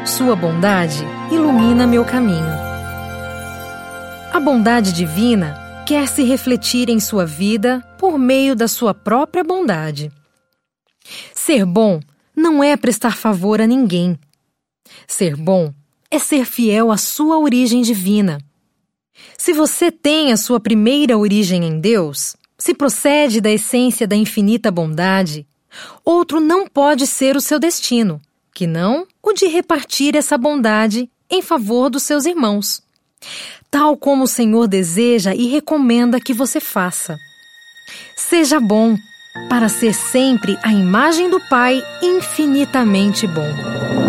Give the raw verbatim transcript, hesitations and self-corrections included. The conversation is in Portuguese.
Sua bondade ilumina meu caminho. A bondade divina quer se refletir em sua vida por meio da sua própria bondade. Ser bom não é prestar favor a ninguém. Ser bom é ser fiel à sua origem divina. Se você tem a sua primeira origem em Deus, se procede da essência da infinita bondade, outro não pode ser o seu destino, que não o de repartir essa bondade em favor dos seus irmãos, tal como o Senhor deseja e recomenda que você faça. Seja bom, para ser sempre a imagem do Pai infinitamente bom.